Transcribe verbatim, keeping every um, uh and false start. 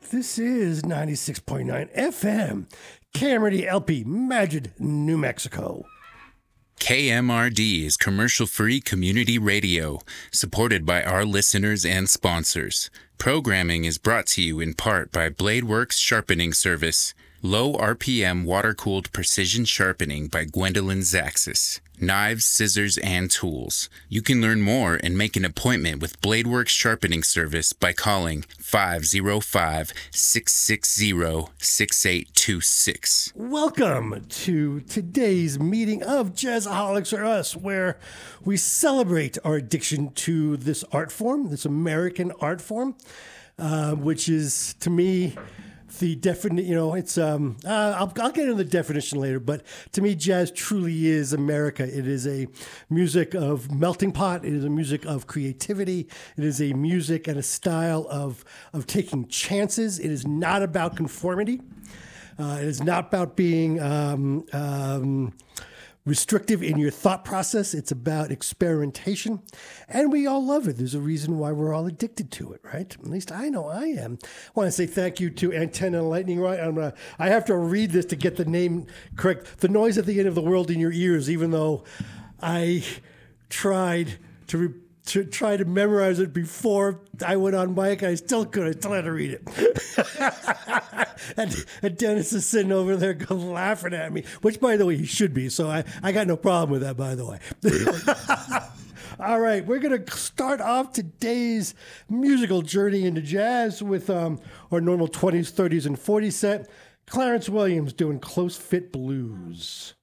This is ninety-six point nine F M, K M R D L P, Madrid, New Mexico. K M R D is commercial-free community radio, supported by our listeners and sponsors. Programming is brought to you in part by Bladeworks Sharpening Service, low R P M water-cooled precision sharpening by Gwendolyn Zaxis. Knives, scissors, and tools. You can learn more and make an appointment with Bladeworks Sharpening Service by calling five oh five, six six zero, six eight two six. Welcome to today's meeting of Jazzaholics or Us, where we celebrate our addiction to this art form, this American art form, uh, which is, to me, the definition, you know, it's, um, uh, I'll, I'll get into the definition later, but to me, jazz truly is America. It is a music of melting pot. It is a music of creativity. It is a music and a style of, of taking chances. It is not about conformity. Uh, it is not about being, um, um, restrictive in your thought process. It's about experimentation, and we all love it. There's a reason why we're all addicted to it, right? At least I know I am. I want to say thank you to Antenna Lightning Rod. I'm gonna, I have to read this to get the name correct. The Noise at the End of the World in Your Ears, even though I tried to re- to try to memorize it before I went on mic. I still couldn't. I still had to read it. and, and Dennis is sitting over there laughing at me, which, by the way, he should be. So I, I got no problem with that, by the way. All right, we're going to start off today's musical journey into jazz with um, our normal twenties, thirties, and forties set. Clarence Williams doing Close Fit Blues.